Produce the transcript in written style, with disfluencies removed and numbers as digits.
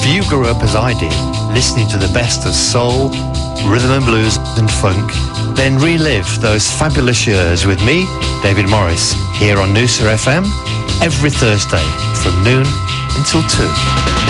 you grew up as I did, listening to the best of soul, rhythm and blues and funk, then relive those fabulous years with me, David Morris, here on Noosa FM, every Thursday from noon until 2.